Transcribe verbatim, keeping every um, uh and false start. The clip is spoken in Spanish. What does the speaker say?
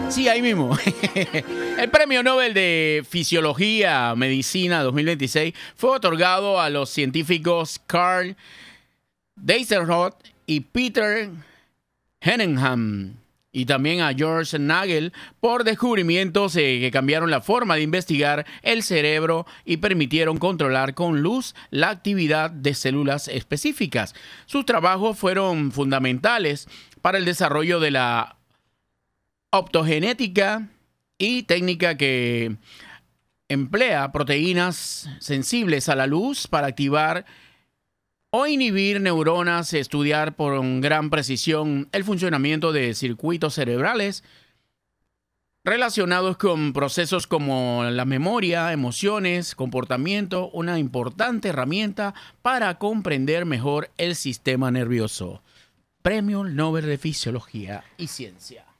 Sí, ahí mismo. El Premio Nobel de Fisiología, Medicina dos mil veintiséis fue otorgado a los científicos Carl Deisselroth y Peter Henningham, y también a George Nagel por descubrimientos eh, que cambiaron la forma de investigar el cerebro y permitieron controlar con luz la actividad de células específicas. Sus trabajos fueron fundamentales para el desarrollo de la optogenética y técnica que emplea proteínas sensibles a la luz para activar o inhibir neuronas, estudiar con gran precisión el funcionamiento de circuitos cerebrales relacionados con procesos como la memoria, emociones, comportamiento, una importante herramienta para comprender mejor el sistema nervioso. Premio Nobel de Fisiología y Ciencia.